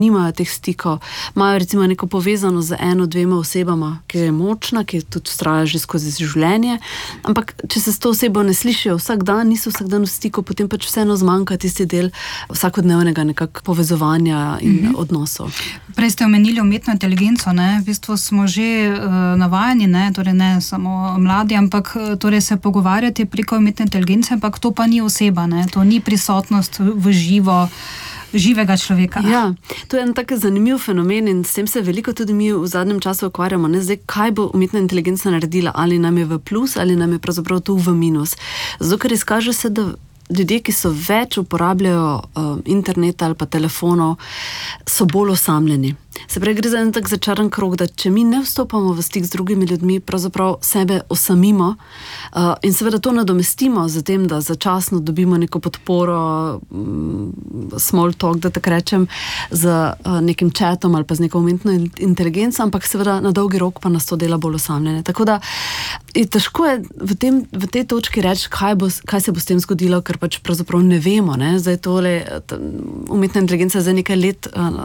nimajo teh stikov, imajo recimo neko povezano z eno, dvema osebama, ki je močna, ki tudi vztraja že skozi življenje, ampak če se s to osebo ne slišijo vsak dan, niso vsak dan v stiku, potem pač vseeno zmanjka tisti del vsakodnevnega nekako povezovanja in odnosov. Prej ste omenili umetno inteligenco, ne? V bistvu smo že navajeni, ne? Torej ne samo mladi, ampak torej se pogovarjati preko umetne inteligence, ampak to pa ni oseba, ne? To ni prisotnost v živega človeka. Ja, to je en tak zanimiv fenomen in s tem se veliko tudi mi v zadnjem času ukvarjamo. Ne? Zdaj, kaj bo umetna inteligenca naredila? Ali nam je v plus, ali nam je pravzaprav tu v minus? Zato, ker izkaže se, da ljudje, ki so več uporabljajo interneta ali pa telefonov, so bolj osamljeni. Se pravi, gre za en tak začaran krog, da če mi ne vstopamo v stik z drugimi ljudmi, pravzaprav sebe osamimo in seveda to nadomestimo z tem, da začasno dobimo neko podporo, small talk, da tako rečem, z nekim chatom ali pa z neko umetno inteligenco, ampak seveda na dolgi rok pa nas to dela bolj osamljene. Tako da težko je v tej točki reči, kaj se bo s tem zgodilo, ker pač pravzaprav ne vemo. Ne? Zdaj tole, umetna inteligenca zdaj nekaj let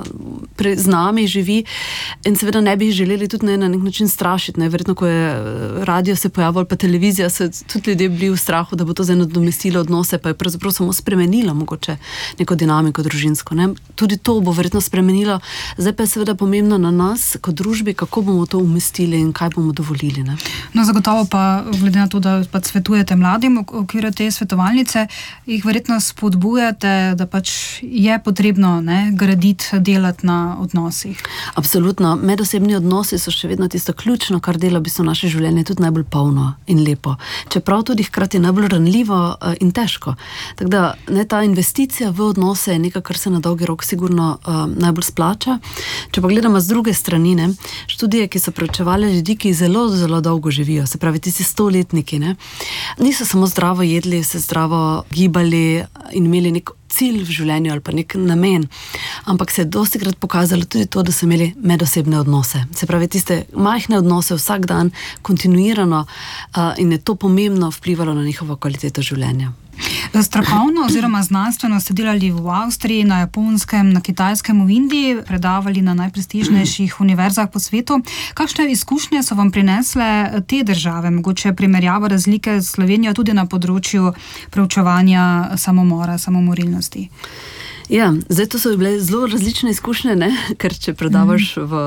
z nami živi in seveda ne bi želeli tudi na nek način strašiti. Ne? Verjetno, ko je radio se pojavil pa televizija, so tudi ljudje bili v strahu, da bo to zdaj nadomestilo odnose, pa je pravzaprav samo spremenilo mogoče neko dinamiko družinsko. Ne? Tudi to bo verjetno spremenilo. Zdaj pa je seveda pomembno na nas, kot družbi, kako bomo to umestili in kaj bomo dovolili. Ne? No, zagotovo pa, glede na to, da pa svetujete mladim v okviru te svetovalnice, jih verjetno spodbujate, da pač je potrebno graditi, delati na odnosih. Absolutno. Medosebni odnosi so še vedno tisto ključno, kar dela v bistvu naše življenje tudi najbolj polno in lepo. Čeprav tudi hkrati najbolj ranljivo in težko. Tako da ta investicija v odnose je nekaj, kar se na dolgi rok sigurno najbolj splača. Če pa gledamo z druge strani, študije, ki so preučevale ljudi, ki zelo, zelo dolgo živijo, se pravi tisti 100-letniki, niso samo zdravo jedli, se zdravo gibali in imeli nek cilj v življenju ali pa nek namen, ampak se je dostikrat pokazalo tudi to, da so imeli medosebne odnose. Se pravi, tiste majhne odnose vsak dan, kontinuirano in je to pomembno vplivalo na njihovo kvaliteto življenja. Strokovno oziroma znanstveno ste delali v Avstriji, na Japonskem, na Kitajskem, v Indiji, predavali na najprestižnejših univerzah po svetu. Kakšne izkušnje so vam prinesle te države? Mogoče primerjava razlike s Slovenijo tudi na področju preučevanja samomora, samomorilnosti? Ja, zdaj to so bile zelo različne izkušnje, ker če predavaš v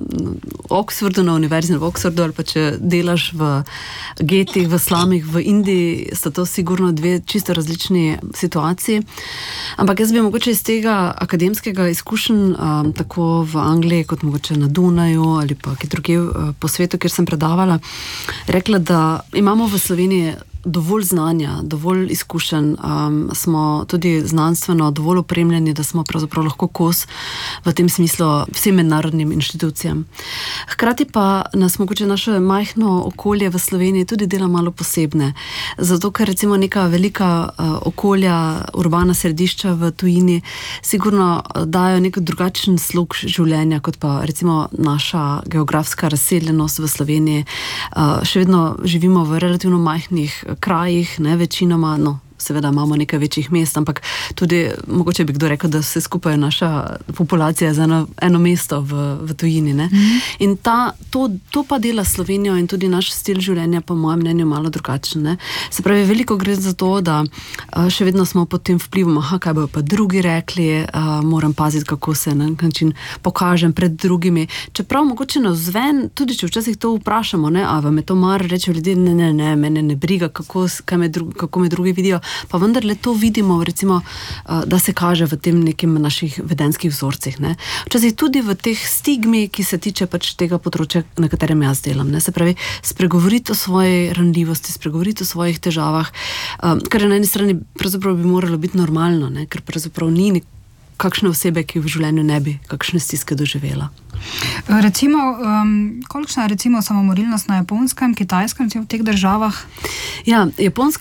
Oxfordu, na univerzi v Oxfordu, ali pa če delaš v getih, v slamih v Indiji, sta to sigurno dve čisto različni situaciji. Ampak jaz bi mogoče iz tega akademskega izkušenj, tako v Angliji, kot mogoče na Dunaju ali pa kje drugje po svetu, kjer sem predavala, rekla, da imamo v Sloveniji dovolj znanja, dovolj izkušenj, smo tudi znanstveno dovolj opremljeni, da smo pravzaprav lahko kos v tem smislu vsem mednarodnim inštitucijam. Hkrati pa nas mogoče naše majhno okolje v Sloveniji tudi dela malo posebne. Zato, ker recimo neka velika okolja, urbana središča v tujini sigurno dajo nek drugačen slog življenja, kot pa recimo naša geografska razseljenost v Sloveniji. Še vedno živimo v relativno majhnih krajih, večinoma, seveda imamo nekaj večjih mest, ampak tudi, mogoče bi kdo rekel, da vse skupaj je naša populacija za eno mesto v tujini. In to pa dela Slovenijo in tudi naš stil življenja, po mojem mnenju, malo drugačen. Se pravi, veliko gre za to, da še vedno smo pod tem vplivom, kaj bojo pa drugi rekli, moram paziti, kako se na nek način pokažem pred drugimi. Čeprav mogoče navzven, tudi če včasih to vprašamo, a vam je to mar, rečejo ljudje, ne, mene ne briga, kako me drugi vidijo, pa vendarle to vidimo, recimo, da se kaže v tem nekim naših vedenskih vzorcih. Včasih tudi v teh stigmi, ki se tiče pač tega področja, na katerem jaz delam. Se pravi, spregovoriti o svoji ranljivosti, spregovoriti o svojih težavah, kar je na eni strani pravzaprav bi moralo biti normalno, ker pravzaprav ni kakšne osebe, ki v življenju ne bi kakšne stiske doživela. Recimo, kolikšna je recimo samomorilnost na Japonskem, Kitajskem, v teh državah? Ja, Japonska je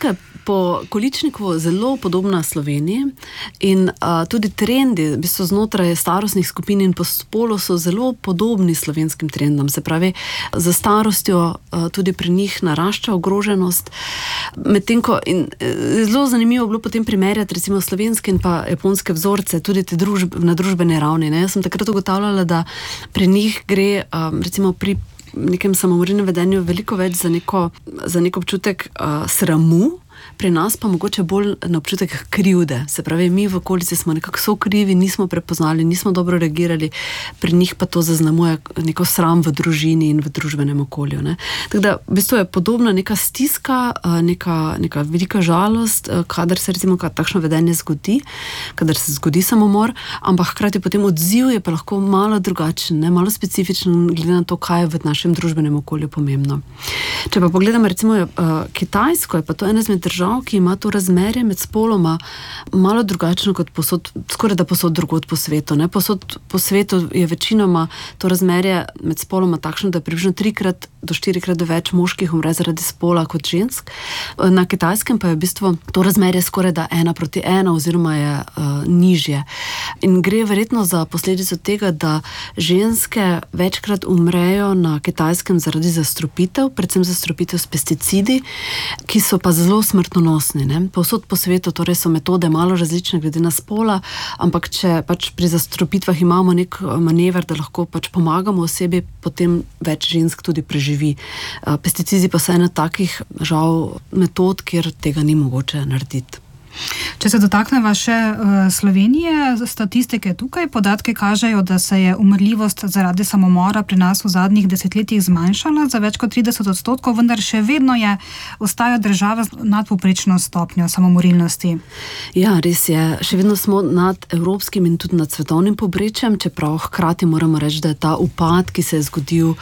po količniku zelo podobna Sloveniji in tudi trendi v bistvu znotraj starostnih skupin in po spolu so zelo podobni slovenskim trendom. Se pravi, za starostjo tudi pri njih narašča ogroženost. Medtem ko zelo zanimivo je bilo potem primerjati recimo slovenske in pa japonske vzorce, tudi te na družbeni ravni. Ne? Jaz sem takrat ugotavljala, da pri njih gre recimo pri nekem samomorilnem vedenju veliko več za nek občutek sramu, pri nas pa mogoče bolj na občutek krivde. Se pravi, mi v okolici smo nekako sokrivi, nismo prepoznali, nismo dobro reagirali, pri njih pa to zaznamuje neko sram v družini in v družbenem okolju. Ne. Tako da, v bistvu je podobna neka stiska, neka velika žalost, kadar se recimo takšno vedenje zgodi, kadar se zgodi samomor, ampak hkrati potem odziv je pa lahko malo drugačen, ne, malo specifičen, glede na to, kaj je v našem družbenem okolju pomembno. Če pa pogledamo recimo Kitajsko, je pa to ena izmed držav, ki ima to razmerje med spoloma malo drugačno kot skoraj da posod drugod po svetu. Ne? Posod po svetu je večinoma to razmerje med spoloma takšno, da je približno 3 do 4 več moških umre zaradi spola kot žensk. Na Kitajskem pa je v bistvu to razmerje skoraj da 1:1 oziroma je nižje. In gre verjetno za posledico tega, da ženske večkrat umrejo na Kitajskem zaradi zastrupitev, predvsem zastrupitev s pesticidi, ki so pa zelo smrtonosni. Ne? Povsod po svetu torej so metode malo različne glede na spola, ampak če pač pri zastrupitvah imamo nek manever, da lahko pač pomagamo osebi, potem več žensk tudi preživi. Pesticidi pa so ena takih žal metod, kjer tega ni mogoče narediti. Če se dotakneva še Slovenije, statistike tukaj, podatki kažejo, da se je umrljivost zaradi samomora pri nas v zadnjih desetletjih zmanjšala za več kot 30%, vendar še vedno ostaja država z nadpovprečno stopnjo samomorilnosti. Ja, res je. Še vedno smo nad evropskim in tudi nad svetovnim povprečjem, čeprav hkrati moramo reči, da je ta upad, ki se je zgodil,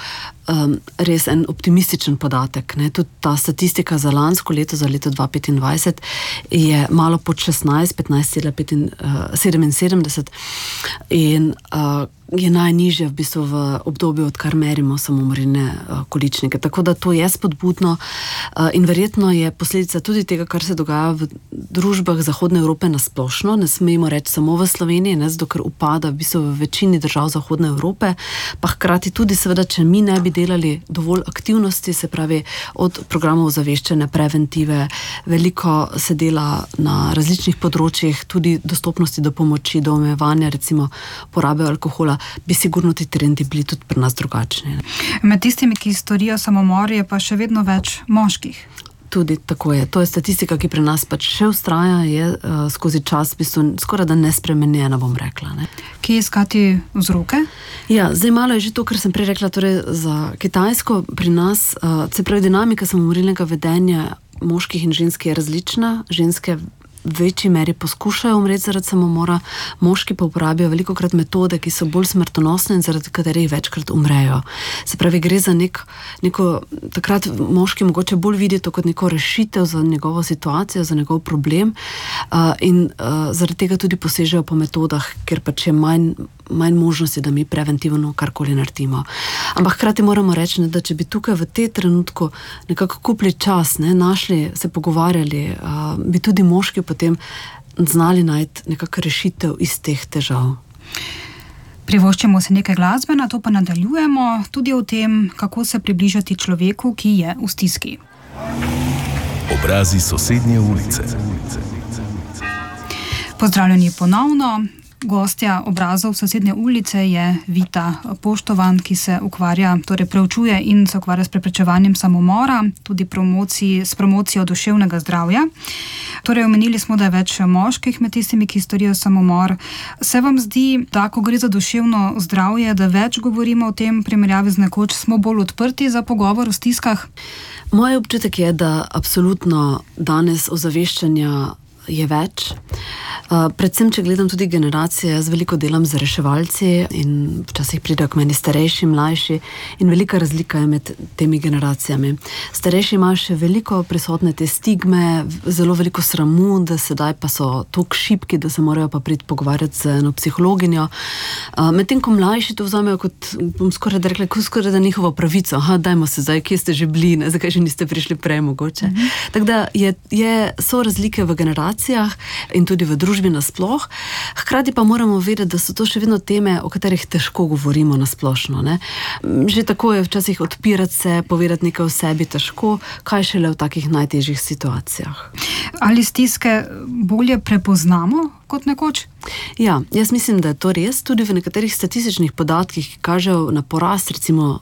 res en optimističen podatek. Ne? Tudi ta statistika za lansko leto, za leto 2025, je malo pod 16, 15,77 in je najnižja v bistvu v obdobju, odkar merimo samomorilne količnike. Tako da to je spodbudno in verjetno je posledica tudi tega, kar se dogaja v družbah Zahodne Evrope nasplošno. Ne smemo reči samo v Sloveniji, ne, zato ker upada v bistvu v večini držav Zahodne Evrope, pa hkrati tudi seveda, če mi ne bi delali dovolj aktivnosti, se pravi od programov ozaveščanja, preventive, veliko se dela na različnih področjih, tudi dostopnosti do pomoči, do omejevanja recimo porabe alkohola, bi sigurno ti trendi bili tudi pri nas drugačni. Med tistimi, ki storijo samomor, je pa še vedno več moških. Tudi tako je. To je statistika, ki pri nas pač še vztraja, je skozi čas v bistvu skoraj da nespremenjena, bom rekla. Ne. Kje iskati vzroke? Ja, zdaj malo je že to, kar sem prej rekla, torej za Kitajsko pri nas, se pravi dinamika samomorilnega vedenja moških in žensk je različna. Ženske v večji meri poskušajo umreti zaradi samomora, moški pa uporabijo velikokrat metode, ki so bolj smrtonosne in zaradi katerih večkrat umrejo. Se pravi, gre za neko, takrat moški mogoče bolj vidi to kot neko rešitev za njegovo situacijo, za njegov problem in zaradi tega tudi posežejo po metodah, ker pač je manj možnosti, da mi preventivno karkoli naredimo. Ampak hkrati moramo reči, da če bi tukaj v tem trenutku nekako kupili čas, našli, se pogovarjali, bi tudi moški potem znali najti nekako rešitev iz teh težav. Privoščimo se nekaj glasbe, nato pa nadaljujemo tudi o tem, kako se približati človeku, ki je v stiski. Obrazi sosednje ulice. Pozdravljeni ponovno. Gostja obrazov sosednje ulice je Vita Poštovan, ki se preučuje in se ukvarja s preprečevanjem samomora, tudi s promocijo duševnega zdravja. Torej, omenili smo, da je več moških med tistimi, ki storijo samomor. Se vam zdi, da ko gre za duševno zdravje, da več govorimo o tem primerjavi z nekoč, smo bolj odprti za pogovor o stiskah? Moj občutek je, da absolutno danes ozaveščanja je več. Predvsem, če gledam tudi generacije, jaz veliko delam z reševalci in včasih pridejo k meni starejši, mlajši in velika razlika je med temi generacijami. Starejši imajo še veliko prisotne te stigme, zelo veliko sramu, da sedaj pa so toliko šibki, da se morajo pa priti pogovarjati z eno psihologinjo. Medtem ko mlajši to vzamejo kot, bom skoraj rekla, skoraj da njihovo pravico. Dajmo se zdaj, kje ste že bili, ne? Zakaj že niste prišli prej mogoče. Tako da so razlike v generacijah in tudi v družbi nasploh. Hkrati pa moramo vedeti, da so to še vedno teme, o katerih težko govorimo nasplošno. Ne? Že tako je včasih odpirati se, povedati nekaj o sebi težko, kaj šele v takih najtežjih situacijah. Ali stiske bolje prepoznamo kot nekoč? Ja, jaz mislim, da je to res. Tudi v nekaterih statističnih podatkih, ki kažejo na porast recimo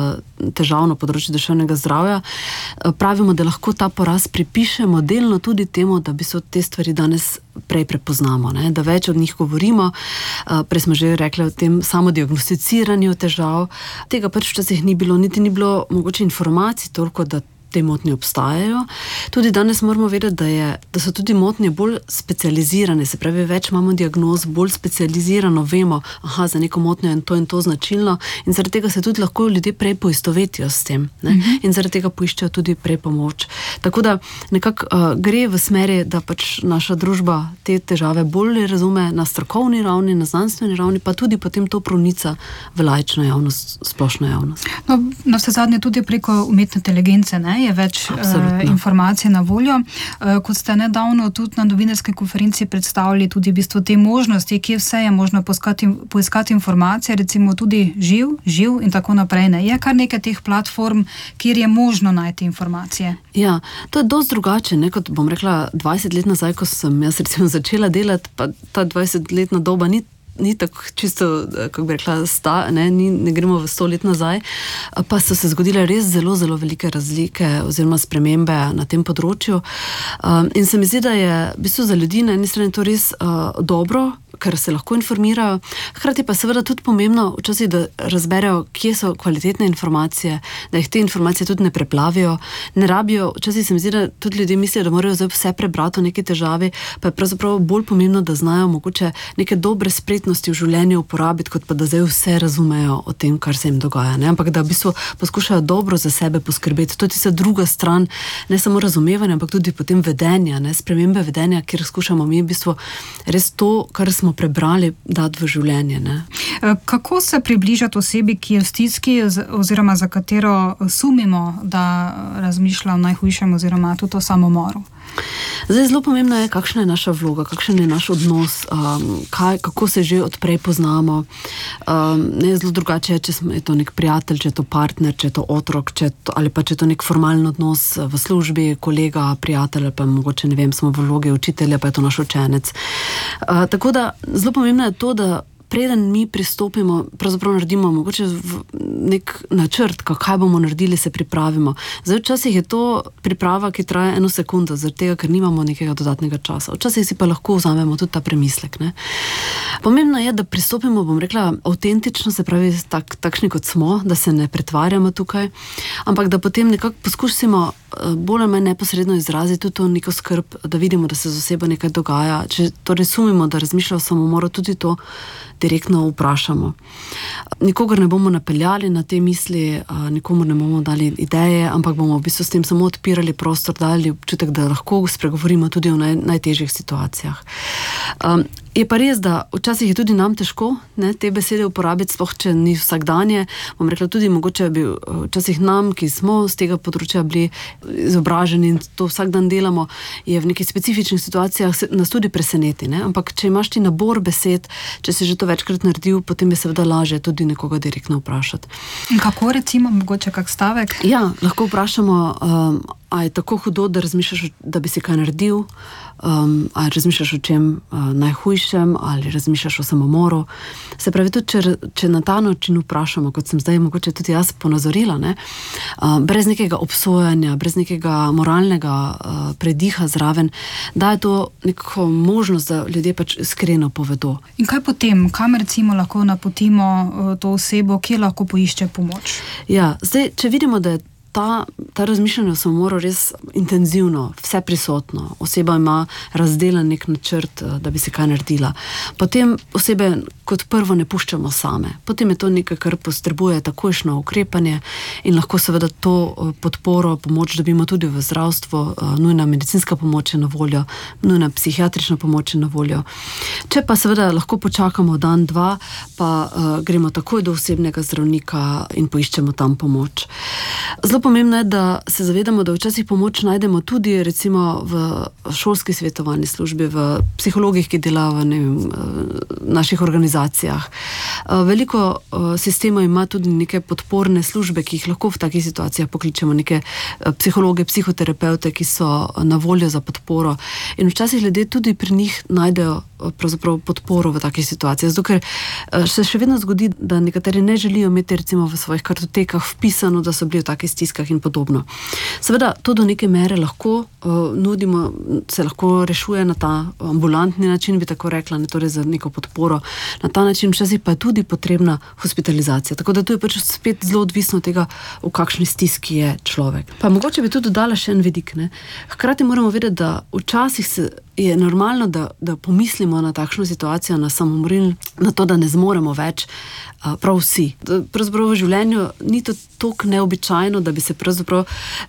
težav na področju duševnega zdravja, pravimo, da lahko ta porast pripišemo delno tudi temu, da bi so te stvari danes prej prepoznamo, ne? Da več od njih govorimo. Prej smo že rekli o tem samodiagnosticiranju težav. Tega pač včasih ni bilo, niti ni bilo mogoče informacij toliko, da te motnje obstajajo. Tudi danes moramo vedeti, da so tudi motnje bolj specializirane, se pravi, več imamo diagnoz, bolj specializirano vemo, za neko motnjo in to značilno in zaradi tega se tudi lahko ljudje prej poistovetijo s tem, ne? In zaradi tega poiščejo tudi prej pomoč. Tako da nekako gre v smeri, da pač naša družba te težave bolj razume na strokovni ravni, na znanstveni ravni, pa tudi potem to pronica v laično javnost, splošno javnost. No, navsezadnje tudi preko umetne inteligence, ne? Je več informacij na voljo. Kot ste nedavno tudi na novinarski konferenci predstavili tudi v bistvu te možnosti, kje vse je možno poiskati informacije, recimo tudi živ in tako naprej. Ne? Je kar nekaj teh platform, kjer je možno najti informacije? Ja, to je dosti drugače, ne? Kot bom rekla 20 let nazaj, ko sem jaz recimo začela delati, pa ta 20-letna doba ni tako čisto, kako bi rekla, ne gremo v 100 let nazaj, pa so se zgodile res zelo, zelo velike razlike oziroma spremembe na tem področju. In se mi zdi, da je v bistvu za ljudi na eni strani to res dobro, ker se lahko informirajo, hkrati pa seveda tudi pomembno včasih, da razberejo, kje so kvalitetne informacije, da jih te informacije tudi ne preplavijo, ne rabijo, včasih se mi zdi, da tudi ljudje mislijo, da morajo zdaj vse prebrati o neki težavi, pa je pravzaprav bolj pomembno, da znajo mogoče neke dobre spretnosti v življenju uporabiti, kot pa da zdaj vse razumejo o tem, kar se jim dogaja, ne? Ampak da v bistvu poskušajo dobro za sebe poskrbeti. To je tista druga stran, ne samo razumevanja, ampak tudi potem vedenja, ne? Spremembe vedenja, kjer skušamo mi v bistvu res to, kar smo prebrali, dati v življenje. Ne? Kako se približati osebi, ki je v stiski oziroma za katero sumimo, da razmišlja o najhujšem oziroma tudi o samomoru? Zdaj, zelo pomembno je, kakšna je naša vloga, kakšen je naš odnos, kako se že odprej poznamo. Zelo drugače je, če je to nek prijatelj, če je to partner, če je to otrok, ali pa če je to nek formalen odnos v službi, kolega, prijatelj, pa mogoče, ne vem, smo v vlogi učitelja, pa je to naš učenec. Tako da, zelo pomembno je to, da preden mi pristopimo, pravzaprav naredimo mogoče nek načrt, kaj bomo naredili, se pripravimo. Zdaj, včasih je to priprava, ki traja 1 sekundo, zaradi tega, ker nimamo nekega dodatnega časa. Včasih si pa lahko vzamemo tudi ta premislek. Ne? Pomembno je, da pristopimo, bom rekla, avtentično, se pravi takšni, kot smo, da se ne pretvarjamo tukaj, ampak da potem nekako poskusimo bolj ali manj neposredno izraziti tudi to neko skrb, da vidimo, da se z osebo nekaj dogaja. Če torej sumimo, da razmišlja o samomoru, tudi to direktno vprašamo. Nikogar ne bomo napeljali na te misli, nikomu ne bomo dali ideje, ampak bomo v bistvu s tem samo odpirali prostor, dali občutek, da lahko spregovorimo tudi o najtežjih situacijah. Je pa res, da včasih je tudi nam težko, ne, te besede uporabiti, sploh če ni vsakdanje. Bom rekla tudi, mogoče bi včasih nam, ki smo z tega področja bili izobraženi in to vsak dan delamo, je v nekih specifičnih situacijah nas tudi preseneti. Ne? Ampak če imaš ti nabor besed, če si že to večkrat naredil, potem je seveda lažje tudi nekoga direktno vprašati. In kako recimo, mogoče kak stavek? Ja, lahko vprašamo, a je tako hudo, da razmišljaš, da bi si kaj naredil, ali razmišljaš o čem najhujšem, ali razmišljaš o samomoru. Se pravi, tudi če na ta način vprašamo, kot sem zdaj mogoče tudi jaz ponazorila, ne, brez nekega obsojanja, brez nekega moralnega prediha zraven, da je to neko možnost, da ljudje pač iskreno povedo. In kaj potem? Kam recimo lahko napotimo to osebo, kje lahko poišče pomoč? Ja, zdaj, če vidimo, da je ta razmišljanje o samomoru res intenzivno, vse prisotno. Oseba ima razdeljen nek načrt, da bi se kaj naredila. Potem osebe kot prvo ne puščamo same. Potem je to nekaj, kar potrebuje takojšnjo ukrepanje in lahko seveda to podporo, pomoč dobimo tudi v zdravstvu, nujna medicinska pomoč je na voljo, nujna psihiatrična pomoč je na voljo. Če pa seveda lahko počakamo dan, dva, pa gremo takoj do osebnega zdravnika in poiščemo tam pomoč. Zelo pomembno je, da se zavedamo, da včasih pomoč najdemo tudi recimo v šolski svetovalni službi, v psihologih, ki delajo v naših organizacijah. Veliko sistemov ima tudi neke podporne službe, ki jih lahko v takih situacijah pokličemo, neke psihologe, psihoterapeute, ki so na voljo za podporo. In včasih ljudje tudi pri njih najdejo pravzaprav podporo v takih situacijah. Zato, ker se še vedno zgodi, da nekateri ne želijo imeti recimo v svojih kartotekah vpisano, da so bili v takih stiskah in podobno. Seveda, to do neke mere lahko nudimo, se lahko rešuje na ta ambulantni način, bi tako rekla, ne, torej za neko podporo. Na ta način včasih pa je tudi potrebna hospitalizacija. Tako da tu je pač spet zelo odvisno od tega, v kakšni stiski je človek. Pa mogoče bi tudi dodala še en vidik, ne. Hkrati moramo vedeti, da včasih je normalno, da pomislimo na takšno situacijo, na samomor, na to, da ne zmoremo več, prav vsi. Pravzaprav v življenju ni to toliko neobičajno, da bi se pravzaprav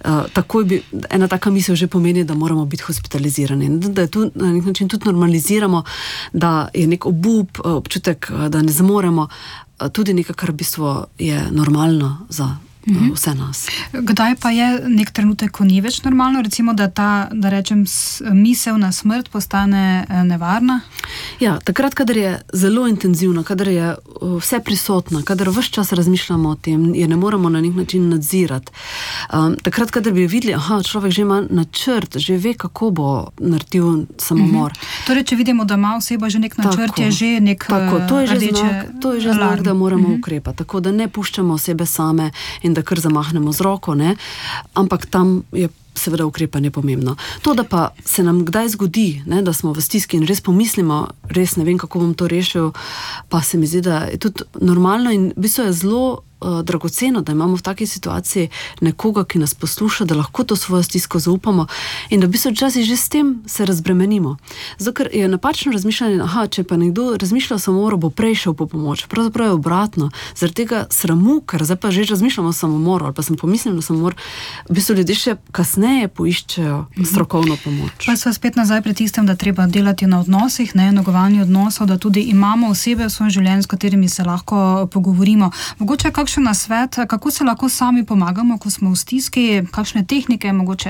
takoj ena taka misel že pomeni, da moramo biti hospitalizirani. Da je tu na nek način tudi normaliziramo, da je nek obup, občutek, da ne zmoremo, tudi nekaj, kar v bistvu je normalno za vse nas. Kdaj pa je nek trenutek, ko ni več normalno, recimo, da ta, da rečem, misel na smrt postane nevarna? Ja, takrat, kadar je zelo intenzivno, kadar je vse prisotno, kadar ves čas razmišljamo o tem, je ne moremo na nek način nadzirati. Takrat, kadar bi videli, človek že ima načrt, že ve, kako bo naredil samomor. Torej, če vidimo, da ima oseba že nek načrt, je že nek rdeče to je že znak, da moramo ukrepati. Tako da ne puščamo osebe same in da kar zamahnemo z roko, ne? Ampak tam je seveda ukrepanje pomembno. To, da pa se nam kdaj zgodi, ne, da smo v stiski in res pomislimo, res ne vem, kako bom to rešil, pa se mi zdi, da je tudi normalno in v bistvu je zelo dragoceno, da imamo v taki situaciji nekoga, ki nas posluša, da lahko to svojo stisko zaupamo in da v bistvu včasih že s tem se razbremenimo. Zato, ker je napačno razmišljanje, če pa nekdo razmišlja o samomoru, bo prej šel po pomoč. Pravzaprav je obratno. Zaradi tega sramu, ker zdaj pa že razmišljamo o samomoru ali pa sem pomislil na samomor, v bistvu ljudje še kasneje poiščejo strokovno pomoč. Pa sva spet nazaj pri tistem, da treba delati na odnosih, negovanju odnosov, da tudi imamo osebe v svojem življenju, s katerimi se lahko pogovorimo. Mogoče kakšen nasvet, kako se lahko sami pomagamo, ko smo v stiski, kakšne tehnike mogoče?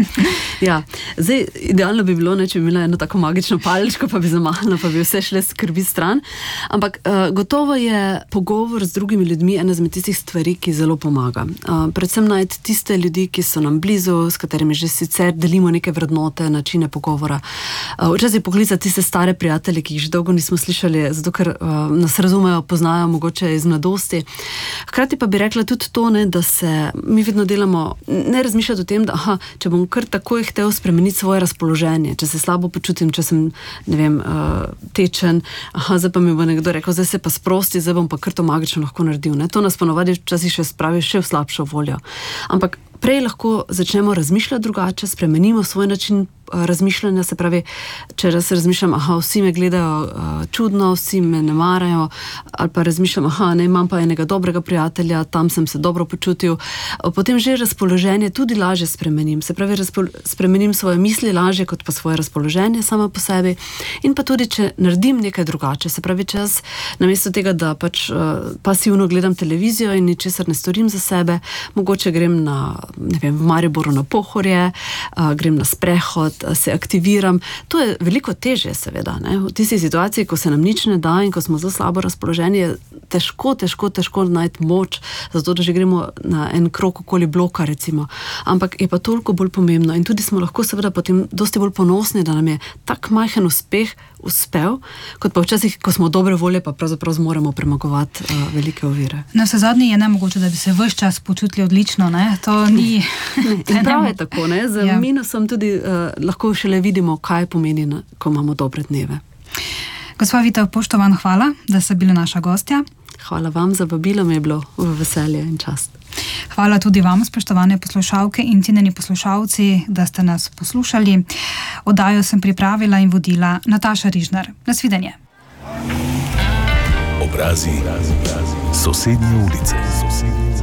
Ja, zdaj idealno bi bilo, če bi imela eno tako magično palčko, pa bi zamahnila, pa bi vse šle skrbi stran. Ampak gotovo je pogovor z drugimi ljudmi ena izmed tistih stvari, ki zelo pomaga. Predvsem najti tiste ljudi, ki so nam blizu, s katerimi že sicer delimo neke vrednote, načine pogovora. Včasih poklicati tiste stare prijatelje, ki jih že dolgo nismo slišali, zato ker nas razumejo, poznajo mogoče iz mladosti. Hkrati pa bi rekla tudi to, da se mi vedno delamo, ne razmišljati o tem, da če bom kar takoj hotel spremeniti svoje razpoloženje, če se slabo počutim, če sem, ne vem, tečen, zdaj pa mi bo nekdo rekel, zdaj se pa sprosti, zdaj bom pa kar to magično lahko naredil. To nas ponovadi včasih še spravi še v slabšo voljo. Ampak prej lahko začnemo razmišljati drugače, spremenimo svoj način razmišljanja, se pravi, če razmišljam, vsi me gledajo čudno, vsi me ne marajo, ali pa razmišljam, imam pa enega dobrega prijatelja, tam sem se dobro počutil, potem že razpoloženje tudi lažje spremenim, se pravi, spremenim svoje misli lažje kot pa svoje razpoloženje sama po sebi in pa tudi, če naredim nekaj drugače, se pravi, če jaz namesto tega, da pač pasivno gledam televizijo in ničesar ne storim za sebe, mogoče grem v Mariboru na Pohorje, grem na sprehod, se aktiviram. To je veliko težje, seveda. V tisti situaciji, ko se nam nič ne da in ko smo zelo slabo razpoloženi, je težko najti moč, zato da že gremo na en krog okoli bloka, recimo. Ampak je pa toliko bolj pomembno in tudi smo lahko seveda potem dosti bolj ponosni, da nam je tak majhen uspeh uspel, kot pa včasih, ko smo dobre volje, pa pravzaprav zmoremo premagovati velike ovire. Na vse zadnje je nemogoče, da bi se ves čas počutili odlično, ne? To ni... In prav je tako, ne? Z minusom tudi lahko šele vidimo, kaj pomeni, ko imamo dobre dneve. Gospa Vita Poštovan, hvala, da ste bili naša gostja. Hvala vam za vabilo, mi je bilo v veselje in čast. Hvala. Hvala tudi vam, spoštovane poslušalke in cenjeni poslušalci, da ste nas poslušali. Oddajo sem pripravila in vodila Nataša Rižnar. Nasvidenje. Obrazi sosednje ulice.